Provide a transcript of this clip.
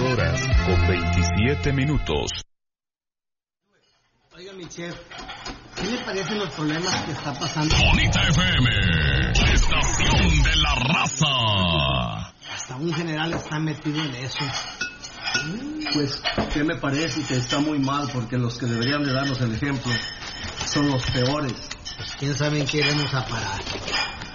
2:27. Oiga, mi chef, ¿qué le parecen los problemas que está pasando? Bonita FM, la estación de la raza. Hasta un general está metido en eso. Pues, ¿qué me parece? Que está muy mal, porque los que deberían de darnos el ejemplo son los peores. Pues quién sabe en qué iremos a parar.